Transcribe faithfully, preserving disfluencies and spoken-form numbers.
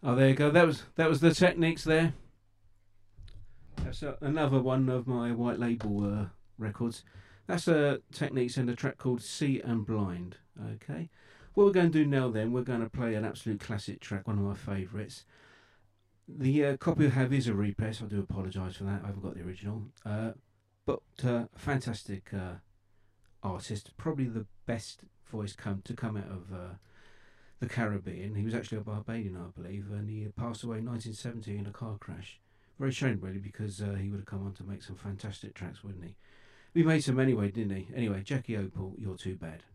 Oh, there you go. That was that was the Techniques there. That's uh, another one of my white label uh, records. That's uh, Techniques and a track called "See and Blind." Okay. What we're going to do now, then, we're going to play an absolute classic track, one of my favourites. The uh, copy I have is a repress. I do apologise for that. I haven't got the original. Uh, but uh, fantastic uh, artist, probably the best voice come to come out of uh, the Caribbean. He was actually a Barbadian, I believe, and he passed away in nineteen seventy in a car crash. Very shame, really, because uh, he would have come on to make some fantastic tracks, wouldn't he? We made some anyway, didn't he? Anyway, Jackie Opal, You're Too Bad.